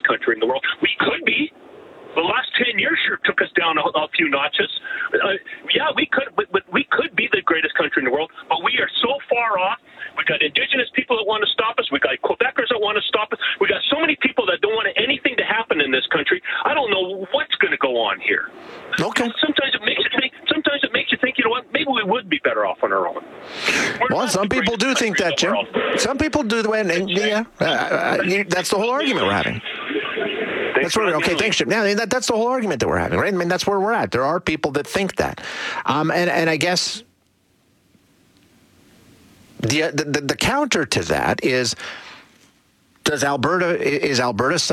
country in the world. We could be. The last 10 years sure took us down a few notches. Yeah, we could, but we could be the greatest country in the world, but we are so far off. We got Indigenous people that want to stop us. We got Quebecers that want to stop us. We got so many people that don't want anything to happen in this country. I don't know what's going to go on here. Okay. Sometimes it makes you think. You know what? Maybe we would be better off on our own. Well, some people do think that, Jim. Some people do. And yeah, that's the whole argument we're having. Okay, thanks, Jim. Yeah, that's the whole argument that we're having, right? I mean, that's where we're at. There are people that think that, and I guess the counter to that is, is Alberta